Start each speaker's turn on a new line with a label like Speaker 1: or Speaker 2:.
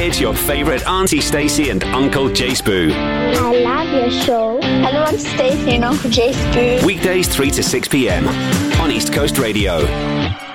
Speaker 1: It's your favourite Auntie Stacey and Uncle Jace Boo.
Speaker 2: I love your show.
Speaker 3: Hello, I'm Stacey and Uncle Jace Boo.
Speaker 1: Weekdays 3 to 6 p.m. on East Coast Radio.